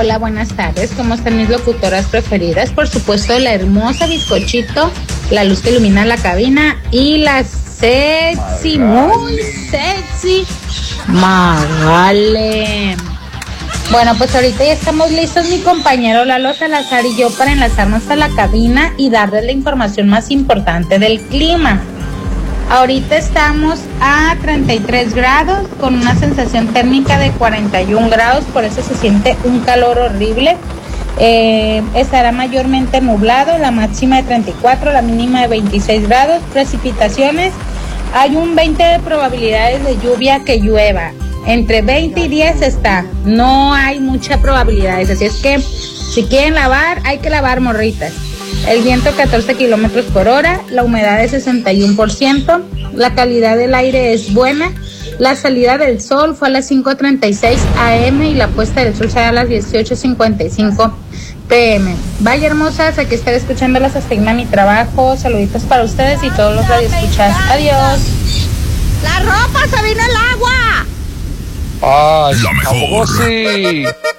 hola, buenas tardes. ¿Cómo están mis locutoras preferidas? Por supuesto, la hermosa Bizcochito, la luz que ilumina la cabina y la sexy, muy sexy Magali. Bueno, pues ahorita ya estamos listos mi compañero Lalo Salazar y yo para enlazarnos a la cabina y darles la información más importante del clima. Ahorita estamos a 33 grados con una sensación térmica de 41 grados, por eso se siente un calor horrible. Estará mayormente nublado, la máxima de 34, la mínima de 26 grados. Precipitaciones, hay un 20 de probabilidades de lluvia que llueva. Entre 20 y 10 está, no hay muchas probabilidades, así es que si quieren lavar, hay que lavar, morritas. El viento 14 kilómetros por hora, la humedad es 61%, la calidad del aire es buena, la salida del sol fue a las 5:36 am y la puesta del sol será a las 18:55 pm. Vaya hermosas, aquí estaré escuchándolas hasta irme a mi trabajo. Saluditos para ustedes y todos los radioescuchas. Adiós. ¡La ropa se vino el agua! ¡Ay, La mejor. ¿a poco sí?